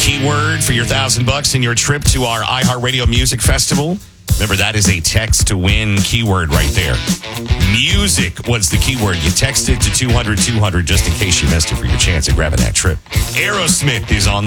keyword for your $1,000 in your trip to our iHeartRadio Music Festival. Remember, that is a text to win keyword right there. Music was the keyword. You text it to 200-200 just in case you missed it for your chance at grabbing that trip. Aerosmith is on